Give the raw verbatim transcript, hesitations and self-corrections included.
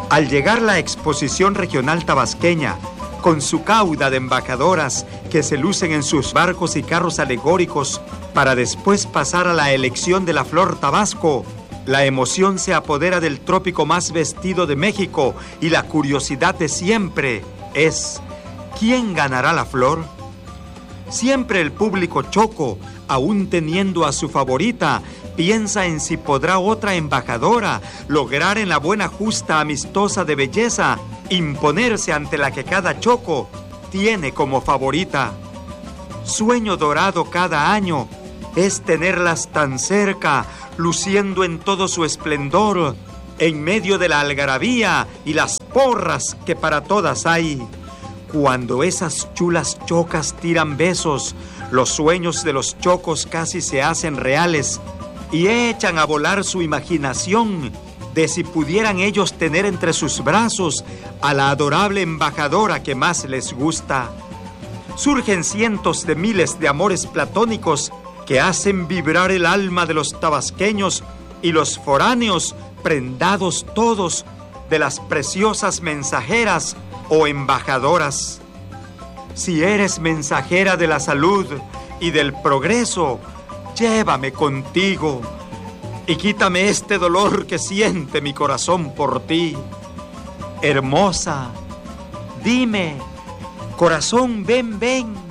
Al llegar la exposición regional tabasqueña, con su cauda de embajadoras que se lucen en sus barcos y carros alegóricos, para después pasar a la elección de la flor Tabasco, la emoción se apodera del trópico más vestido de México y la curiosidad de siempre es: ¿quién ganará la flor? Siempre el público choco, aún teniendo a su favorita, piensa en si podrá otra embajadora lograr en la buena justa amistosa de belleza imponerse ante la que cada choco tiene como favorita. Sueño dorado cada año es tenerlas tan cerca, luciendo en todo su esplendor, en medio de la algarabía y las porras que para todas hay. Cuando esas chulas chocas tiran besos, los sueños de los chocos casi se hacen reales y echan a volar su imaginación de si pudieran ellos tener entre sus brazos a la adorable embajadora que más les gusta. Surgen cientos de miles de amores platónicos que hacen vibrar el alma de los tabasqueños y los foráneos, prendados todos de las preciosas mensajeras o embajadoras. Si eres mensajera de la salud y del progreso, llévame contigo y quítame este dolor que siente mi corazón por ti. Hermosa, dime, corazón, ven, ven.